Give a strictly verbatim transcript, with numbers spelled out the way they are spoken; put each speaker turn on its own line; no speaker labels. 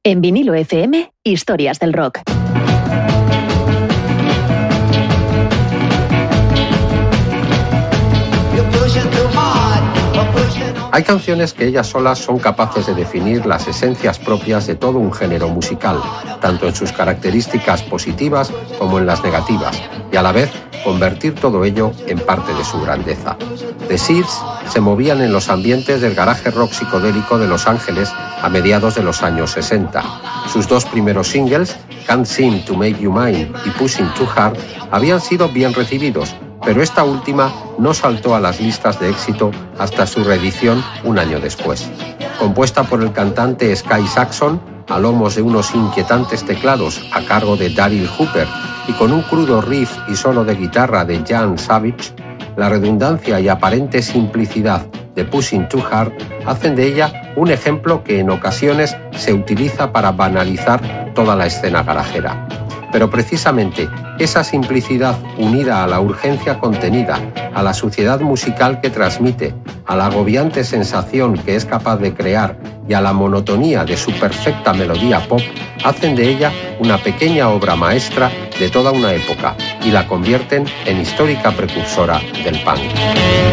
En Vinilo F M, historias del rock.
Hay canciones que ellas solas son capaces de definir las esencias propias de todo un género musical, tanto en sus características positivas como en las negativas, y a la vez convertir todo ello en parte de su grandeza. The Seeds se movían en los ambientes del garaje rock psicodélico de Los Ángeles a mediados de los años sesenta. Sus dos primeros singles, Can't Seem to Make You Mine y Pushing Too Hard, habían sido bien recibidos, pero esta última no saltó a las listas de éxito hasta su reedición un año después. Compuesta por el cantante Sky Saxon, a lomos de unos inquietantes teclados a cargo de Daryl Hooper y con un crudo riff y solo de guitarra de Jan Savage, la redundancia y aparente simplicidad de Pushing Too Hard hacen de ella un ejemplo que en ocasiones se utiliza para banalizar toda la escena garajera. Pero precisamente esa simplicidad unida a la urgencia contenida, a la suciedad musical que transmite, a la agobiante sensación que es capaz de crear y a la monotonía de su perfecta melodía pop, hacen de ella una pequeña obra maestra de toda una época y la convierten en histórica precursora del punk.